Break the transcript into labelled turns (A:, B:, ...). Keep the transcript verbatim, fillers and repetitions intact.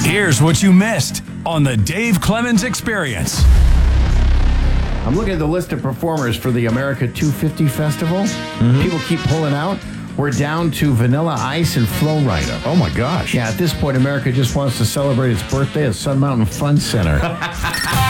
A: Here's what you missed on the Dave Clemens Experience.
B: I'm looking at the list of performers for the America two fifty Festival. Mm-hmm. People keep pulling out. We're down to Vanilla Ice and Flo Rida.
C: Oh, my gosh.
B: Yeah, at this point, America just wants to celebrate its birthday at Sun Mountain Fun Center.